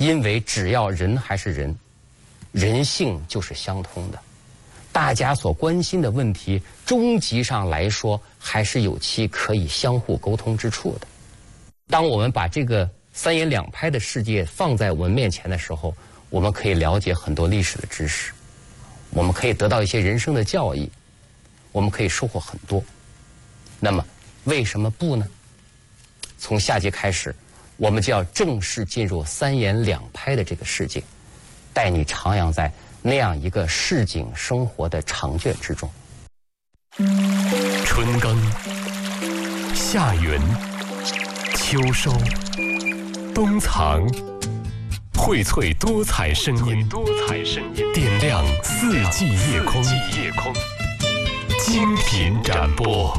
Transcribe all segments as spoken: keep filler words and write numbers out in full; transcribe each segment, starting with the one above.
因为只要人还是人，人性就是相通的。大家所关心的问题，终极上来说还是有其可以相互沟通之处的。当我们把这个三言两拍的世界放在我们面前的时候，我们可以了解很多历史的知识，我们可以得到一些人生的教益，我们可以收获很多。那么为什么不呢？从下节开始，我们就要正式进入三言两拍的这个世界，带你徜徉在那样一个市井生活的长卷之中。 春耕、夏耘、秋收、冬藏，荟萃多彩声音，多彩声音，点亮四季夜空，夜空，精品展播。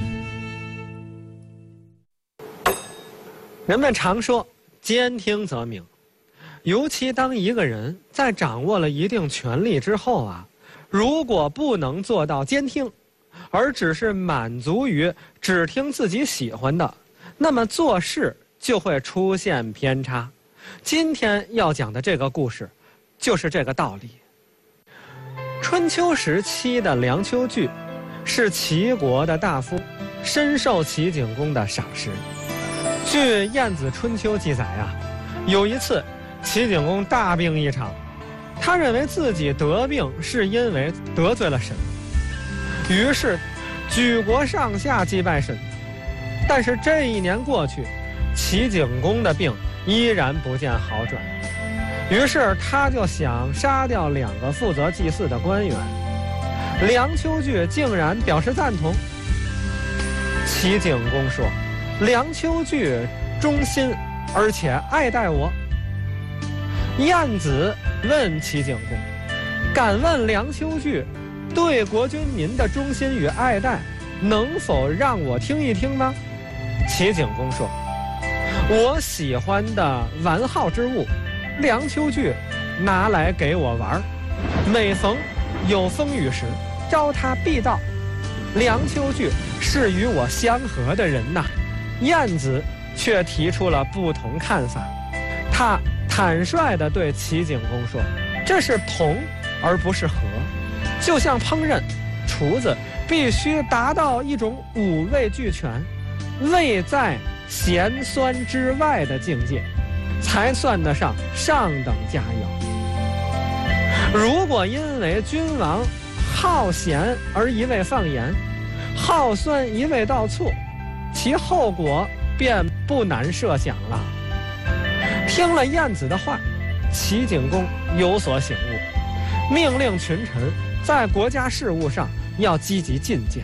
人们常说兼听则明，尤其当一个人在掌握了一定权力之后啊，如果不能做到兼听，而只是满足于只听自己喜欢的，那么做事就会出现偏差。今天要讲的这个故事就是这个道理。春秋时期的梁丘据是齐国的大夫，深受齐景公的赏识。据《晏子春秋》记载啊，有一次齐景公大病一场，他认为自己得病是因为得罪了神，于是举国上下祭拜神。但是这一年过去，齐景公的病依然不见好转，于是他就想杀掉两个负责祭祀的官员。梁丘据竟然表示赞同。齐景公说，梁丘据忠心而且爱戴我。晏子问齐景公，敢问梁丘据对国君您的忠心与爱戴，能否让我听一听吗？齐景公说，我喜欢的玩好之物，梁丘据拿来给我玩，每逢有风雨时，召他必到。梁丘据是与我相合的人呐。晏子却提出了不同看法，他坦率地对齐景公说，这是同而不是和。就像烹饪，厨子必须达到一种五味俱全，味在咸酸之外的境界，才算得上上等佳肴。如果因为君王好咸而一味放盐，好酸一味倒醋，其后果便不难设想了。听了晏子的话，齐景公有所醒悟，命令群臣在国家事务上要积极进谏。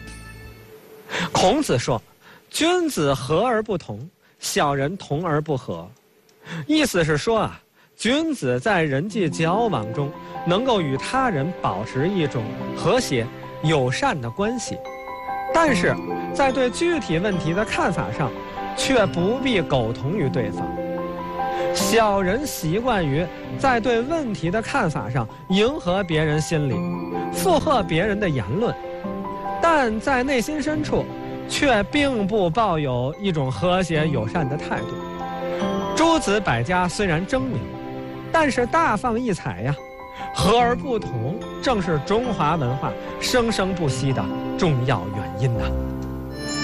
孔子说，君子和而不同，小人同而不和。意思是说啊，君子在人际交往中能够与他人保持一种和谐友善的关系，但是在对具体问题的看法上却不必苟同于对方。小人习惯于在对问题的看法上迎合别人心理，附和别人的言论，但在内心深处却并不抱有一种和谐友善的态度。诸子百家虽然争鸣，但是大放异彩呀，和而不同正是中华文化生生不息的重要原因呐。